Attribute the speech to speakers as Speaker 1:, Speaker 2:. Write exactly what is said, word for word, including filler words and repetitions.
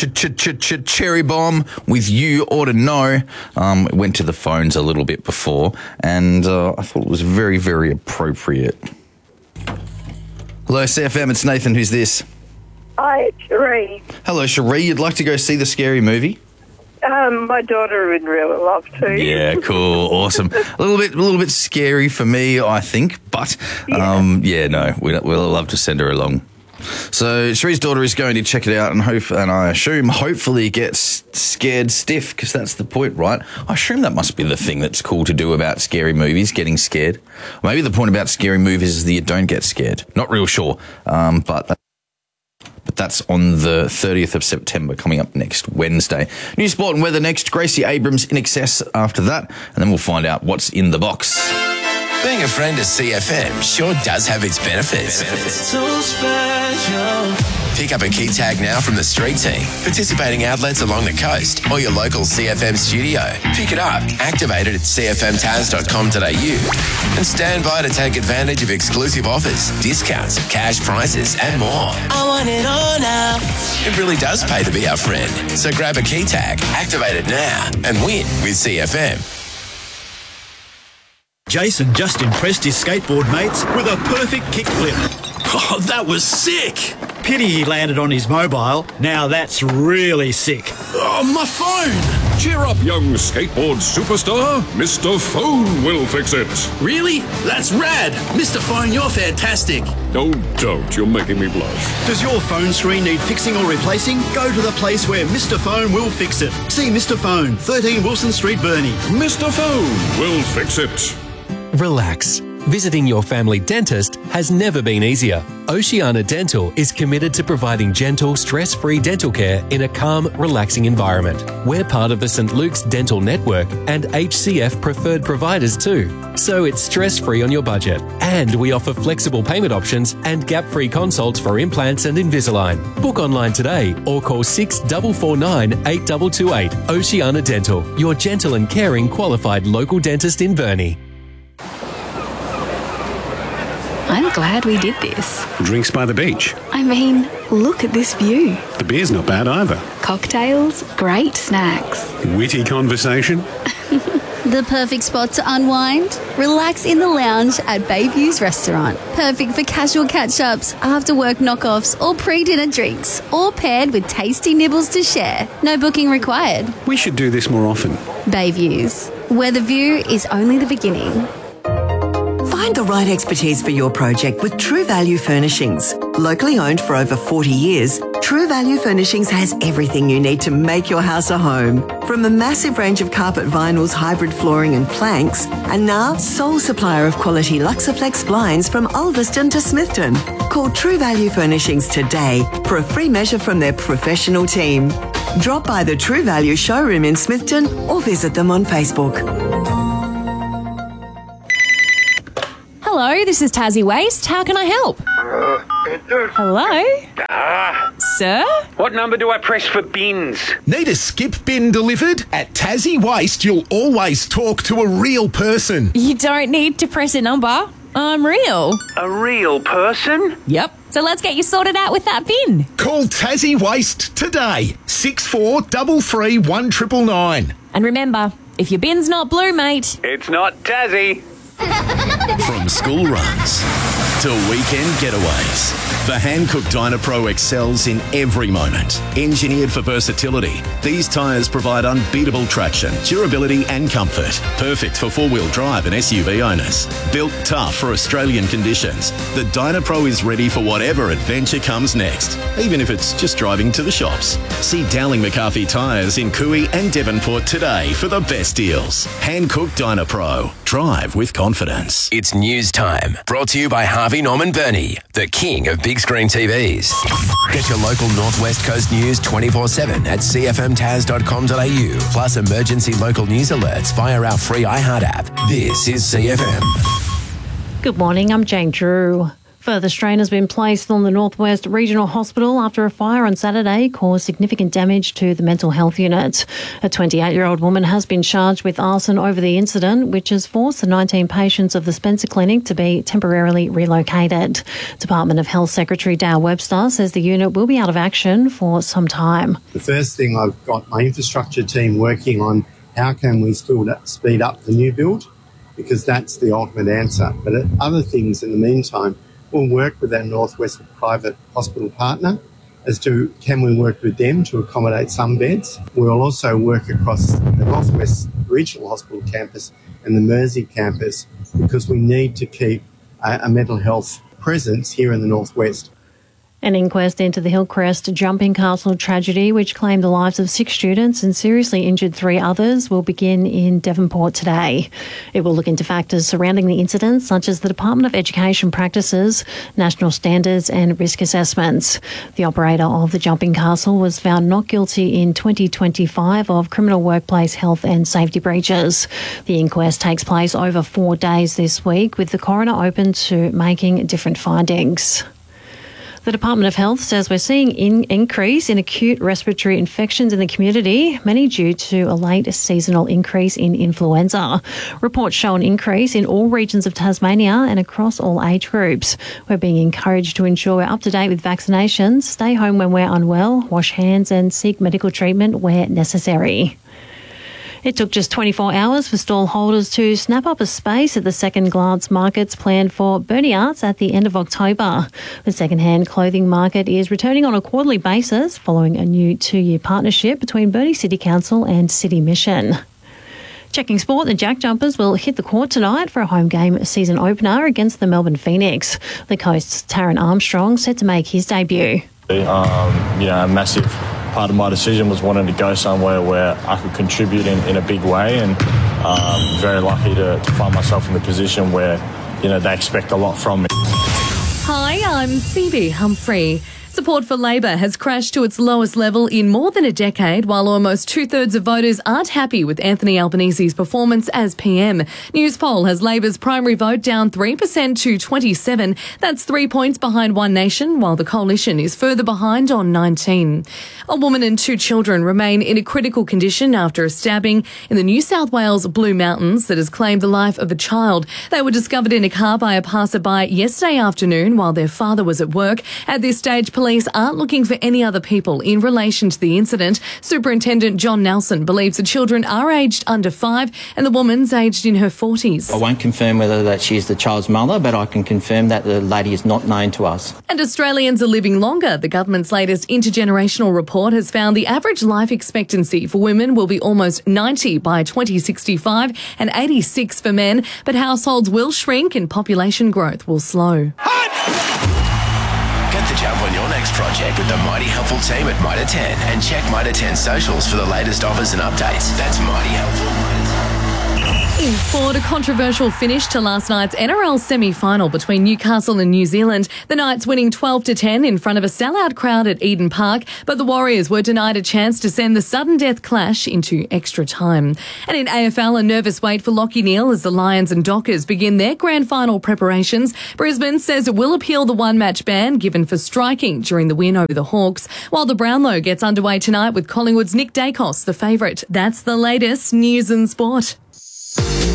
Speaker 1: Cherry Bomb with You Ought to Know. Um, went to the phones a little bit before, and uh, I thought it was very, very appropriate. Hello, C F M, it's Nathan. Who's this?
Speaker 2: Hi, it's Cherie.
Speaker 1: Hello, Cherie. You'd like to go see the Scary Movie?
Speaker 2: Um, my daughter would really love to.
Speaker 1: Yeah, cool, awesome. A little bit, a little bit scary for me, I think, but um, yeah, no, we'd, we'd love to send her along. So Cherie's daughter is going to check it out and hope, and I assume hopefully gets scared stiff, because that's the point, right? I assume that must be the thing that's cool to do about scary movies, getting scared. Maybe the point about scary movies is that you don't get scared. Not real sure, um, but. That- But that's on the thirtieth of September, coming up next Wednesday. New sport and weather next. Gracie Abrams In Excess after that. And then we'll find out what's in the box.
Speaker 3: Being a friend of C F M sure does have its benefits. benefits. So special. Pick up a key tag now from the street team, participating outlets along the coast, or your local C F M studio. Pick it up, activate it at c f m taz dot com dot a u, and stand by to take advantage of exclusive offers, discounts, cash prizes, and more. I want it all now. It really does pay to be our friend. So grab a key tag, activate it now, and win with C F M.
Speaker 4: Jason just impressed his skateboard mates with a perfect kickflip.
Speaker 5: Oh, that was sick.
Speaker 4: Pity he landed on his mobile. Now that's really sick.
Speaker 5: Oh, my phone.
Speaker 6: Cheer up, young skateboard superstar. Mister Phone will fix it.
Speaker 5: Really? That's rad. Mister Phone, you're fantastic.
Speaker 6: Oh, don't. You're making me blush.
Speaker 4: Does your phone screen need fixing or replacing? Go to the place where Mister Phone will fix it. See Mister Phone, thirteen Wilson Street, Burnie.
Speaker 6: Mister Phone will fix it.
Speaker 7: Relax. Visiting your family dentist has never been easier. Oceania Dental is committed to providing gentle, stress-free dental care in a calm, relaxing environment. We're part of the Saint Luke's Dental Network and H C F preferred providers too, so it's stress-free on your budget. And we offer flexible payment options and gap-free consults for implants and Invisalign. Book online today or call six four four nine, eight two two eight. Oceania Dental, your gentle and caring qualified local dentist in Burnie.
Speaker 8: I'm glad we did this.
Speaker 9: Drinks by the beach.
Speaker 8: I mean, look at this view.
Speaker 9: The beer's not bad either.
Speaker 8: Cocktails, great snacks.
Speaker 9: Witty conversation.
Speaker 10: The perfect spot to unwind? Relax in the lounge at Bayview's restaurant. Perfect for casual catch-ups, after-work knockoffs, or pre-dinner drinks. All paired with tasty nibbles to share. No booking required.
Speaker 9: We should do this more often.
Speaker 10: Bayview's, where the view is only the beginning.
Speaker 11: Find the right expertise for your project with True Value Furnishings. Locally owned for over forty years, True Value Furnishings has everything you need to make your house a home. From a massive range of carpet vinyls, hybrid flooring and planks, and now sole supplier of quality Luxaflex blinds from Ulverston to Smithton. Call True Value Furnishings today for a free measure from their professional team. Drop by the True Value showroom in Smithton or visit them on Facebook.
Speaker 12: Hello, this is Tassie Waste. How can I help? Hello?
Speaker 13: Ah.
Speaker 12: Sir?
Speaker 13: What number do I press for bins?
Speaker 14: Need a skip bin delivered? At Tassie Waste, you'll always talk to a real person.
Speaker 12: You don't need to press a number. I'm real.
Speaker 13: A real person?
Speaker 12: Yep. So let's get you sorted out with that bin.
Speaker 14: Call Tassie Waste today. six four three three, one nine nine nine.
Speaker 12: And remember, if your bin's not blue, mate...
Speaker 13: It's not Tassie.
Speaker 15: From school runs to weekend getaways, the Hankook Dynapro excels in every moment. Engineered for versatility, these tyres provide unbeatable traction, durability and comfort. Perfect for four-wheel drive and S U V owners. Built tough for Australian conditions, the Dynapro is ready for whatever adventure comes next, even if it's just driving to the shops. See Dowling McCarthy Tyres in Cooey and Devonport today for the best deals. Hankook Dynapro. Drive with confidence.
Speaker 3: It's news time. Brought to you by Harvey Norman Burney, the king of big screen T Vs. Get your local Northwest Coast news twenty-four seven at c f m taz dot com dot a u. Plus emergency local news alerts via our free iHeart app. This is C F M.
Speaker 16: Good morning, I'm Jane Drew. Further strain has been placed on the Northwest Regional Hospital after a fire on Saturday caused significant damage to the mental health unit. A twenty-eight-year-old woman has been charged with arson over the incident, which has forced the nineteen patients of the Spencer Clinic to be temporarily relocated. Department of Health Secretary Dale Webster says the unit will be out of action for some time.
Speaker 17: The first thing I've got my infrastructure team working on, how can we still speed up the new build? Because that's the ultimate answer. But other things in the meantime, we'll work with our Northwest private hospital partner as to can we work with them to accommodate some beds. We'll also work across the Northwest Regional Hospital campus and the Mersey campus because we need to keep a, a mental health presence here in the Northwest.
Speaker 16: An inquest into the Hillcrest Jumping Castle tragedy, which claimed the lives of six students and seriously injured three others, will begin in Devonport today. It will look into factors surrounding the incident, such as the Department of Education practices, national standards and risk assessments. The operator of the Jumping Castle was found not guilty in twenty twenty-five of criminal workplace health and safety breaches. The inquest takes place over four days this week, with the coroner open to making different findings. The Department of Health says we're seeing an increase in acute respiratory infections in the community, many due to a late seasonal increase in influenza. Reports show an increase in all regions of Tasmania and across all age groups. We're being encouraged to ensure we're up to date with vaccinations, stay home when we're unwell, wash hands and seek medical treatment where necessary. It took just twenty-four hours for stall holders to snap up a space at the Second Glance markets planned for Burnie Arts at the end of October. The second-hand clothing market is returning on a quarterly basis following a new two-year partnership between Burnie City Council and City Mission. Checking sport, the Jack Jumpers will hit the court tonight for a home game season opener against the Melbourne Phoenix. The coast's Taron Armstrong set to make his debut.
Speaker 18: Um, you know, a massive part of my decision was wanting to go somewhere where I could contribute in, in a big way, and um, very lucky to, to find myself in the position where, you know, they expect a lot from me.
Speaker 19: Hi, I'm Phoebe Humphrey. Support for Labor has crashed to its lowest level in more than a decade, while almost two-thirds of voters aren't happy with Anthony Albanese's performance as P M. Newspoll has Labor's primary vote down three percent to twenty-seven. That's three points behind One Nation, while the coalition is further behind on nineteen. A woman and two children remain in a critical condition after a stabbing in the New South Wales Blue Mountains that has claimed the life of a child. They were discovered in a car by a passerby yesterday afternoon while their father was at work. At this stage, police aren't looking for any other people in relation to the incident. Superintendent John Nelson believes the children are aged under five and the woman's aged in her forties.
Speaker 20: I won't confirm whether that she is the child's mother, but I can confirm that the lady is not known to us.
Speaker 19: And Australians are living longer. The government's latest intergenerational report has found the average life expectancy for women will be almost ninety by twenty sixty-five and eighty-six for men, but households will shrink and population growth will slow.
Speaker 3: Get the jump on your next project with the Mighty Helpful team at Mitre ten and check Mitre ten socials for the latest offers and updates. That's Mighty Helpful.
Speaker 19: In sport, a controversial finish to last night's N R L semi-final between Newcastle and New Zealand. The Knights winning twelve to ten in front of a sellout crowd at Eden Park, but the Warriors were denied a chance to send the sudden death clash into extra time. And in A F L, a nervous wait for Lachie Neale as the Lions and Dockers begin their grand final preparations. Brisbane says it will appeal the one-match ban given for striking during the win over the Hawks, while the Brownlow gets underway tonight with Collingwood's Nick Dacos the favourite. That's the latest news and sport.